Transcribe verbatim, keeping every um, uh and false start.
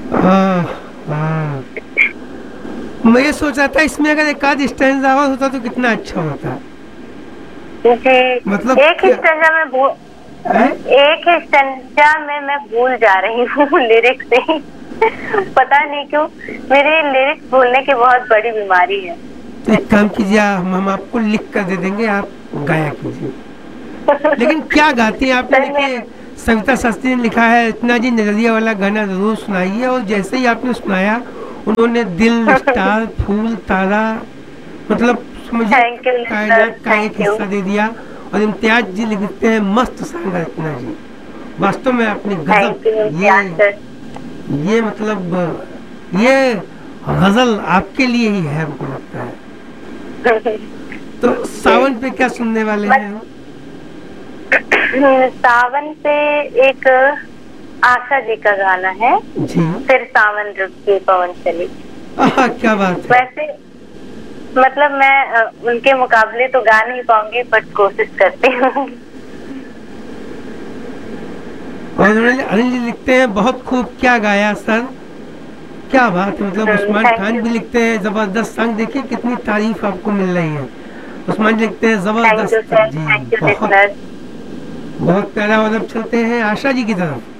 हाँ हाँ, मैं ये सोच रहा था इसमें अगर एक आध स्टैंजा और होता तो कितना अच्छा होता। जी, मतलब एक ही क्या स्टैंजा में भूल है? एक ही स्टैंजा में मैं भूल जा रही हूँ लिरिक्स से ही। पता नहीं क्यों, मेरी लिरिक्स भूलने की बहुत बड़ी बीमारी है। तो एक काम कीजिए, हम हम आपको लिख कर दे देंगे, आप गाया कीजिए। लेकिन क्या गाती हैं आपने? सर मैं देखिए, सविता शास्त्री ने लिखा है, इतना जी नजरिया वाला गाना जरूर सुनाइए, और जैसे ही आपने सुनाया उन्होंने दिल, स्टार, फूल, तारा, मतलब समझिए थैंक यू सर, कायनात का एक थैंक यू। हिस्सा दे दिया। और इम्तियाज जी लिखते हैं मस्त संग रचना जी, वास्तव में अपनी गजब। थैंक यू ये इम्तियाज सर। ये मतलब ये गजल आपके लिए ही है, हमको लगता है। तो जी, सावन पे क्या सुनने वाले बट हैं हम? सावन पे एक आशा जी का गाना है, जी, फिर सावन रुक के पवन चले। आह, क्या बात है। वैसे मतलब मैं अ, उनके मुकाबले तो गा नहीं पाऊंगी, बट कोशिश करती हूँ। और उन्होंने अनिल जी लिखते हैं बहुत खूब, क्या गाया सर, क्या बात है। मतलब उस्मान थैंक खान यू, भी लिखते हैं जबरदस्त संग, देखिए कितनी तारीफ आपको मिल रही है। उस्मान जी लिखते हैं थैंक यू जबरदस्त सर, जी, थैंक यू बहुत लिसनर। बहुत प्यारा। और अब चलते हैं आशा जी की तरफ।